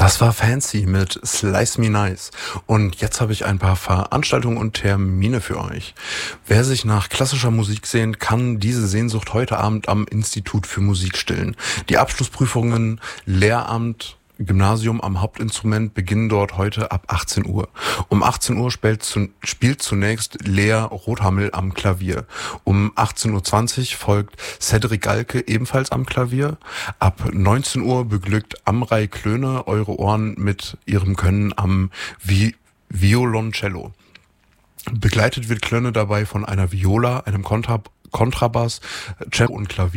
Das war Fancy mit Slice Me Nice. Und jetzt habe ich ein paar Veranstaltungen und Termine für euch. Wer sich nach klassischer Musik sehnt, kann diese Sehnsucht heute Abend am Institut für Musik stillen. Die Abschlussprüfungen Lehramt Gymnasium am Hauptinstrument beginnen dort heute ab 18 Uhr. Um 18 Uhr spielt zunächst Lea Rothammel am Klavier. Um 18.20 Uhr folgt Cedric Galke ebenfalls am Klavier. Ab 19 Uhr beglückt Amrei Klöne eure Ohren mit ihrem Können am Violoncello. Begleitet wird Klöne dabei von einer Viola, einem Kontrabass, Cello und Klavier.